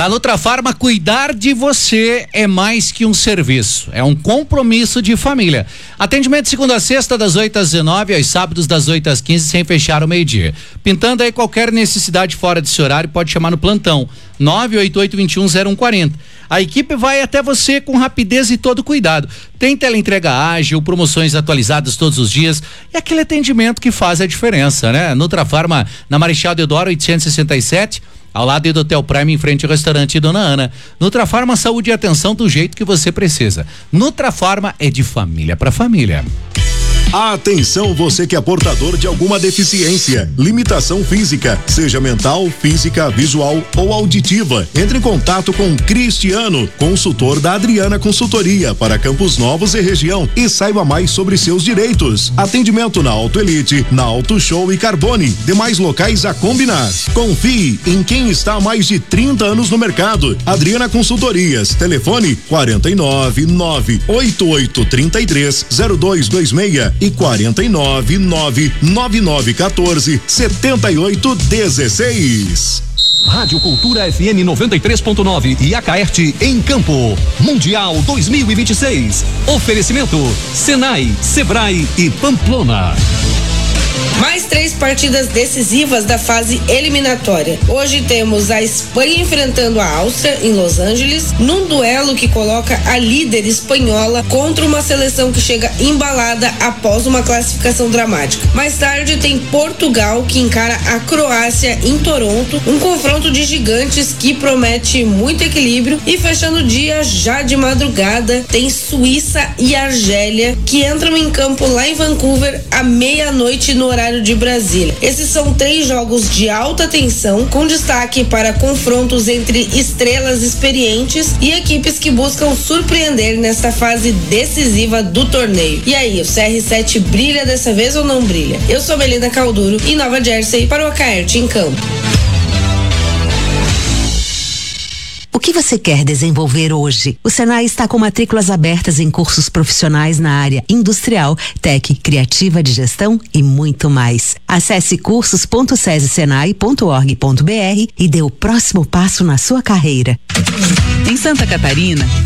Na Nutrafarma, cuidar de você é mais que um serviço, é um compromisso de família. Atendimento de segunda a sexta, das 8 às 19, aos sábados das 8 às 15, sem fechar o meio-dia. Pintando aí qualquer necessidade fora desse horário, pode chamar no plantão 988-210140. A equipe vai até você com rapidez e todo cuidado. Tem teleentrega ágil, promoções atualizadas todos os dias e aquele atendimento que faz a diferença, né? Nutrafarma, na Marechal Deodoro 867, ao lado do Hotel Prime, em frente ao restaurante Dona Ana. Nutrafarma, saúde e atenção do jeito que você precisa. Nutrafarma é de família para família. Atenção, você que é portador de alguma deficiência, limitação física, seja mental, física, visual ou auditiva. Entre em contato com Cristiano, consultor da Adriana Consultoria para Campos Novos e região, e saiba mais sobre seus direitos. Atendimento na Auto Elite, na Auto Show e Carbone, demais locais a combinar. Confie em quem está há mais de 30 anos no mercado. Adriana Consultorias, telefone 49988330226 e 49999147816. Rádio Cultura FM 93.9 e Acaerte em Campo. Mundial 2026. Oferecimento Senai, Sebrae e Pamplona. Mais 3 partidas decisivas da fase eliminatória. Hoje temos a Espanha enfrentando a Áustria em Los Angeles, num duelo que coloca a líder espanhola contra uma seleção que chega embalada após uma classificação dramática. Mais tarde tem Portugal, que encara a Croácia em Toronto, um confronto de gigantes que promete muito equilíbrio. E fechando o dia, já de madrugada, tem Suíça e Argélia, que entram em campo lá em Vancouver à meia-noite no horário de Brasília. Esses são 3 jogos de alta tensão, com destaque para confrontos entre estrelas experientes e equipes que buscam surpreender nesta fase decisiva do torneio. E aí, o CR7 brilha dessa vez ou não brilha? Eu sou Melinda Calduro, em Nova Jersey, para o Acaerte em Campo. O que você quer desenvolver hoje? O Senai está com matrículas abertas em cursos profissionais na área industrial, tech, criativa de gestão e muito mais. Acesse cursos.sesesenai.org.br e dê o próximo passo na sua carreira. Em Santa Catarina,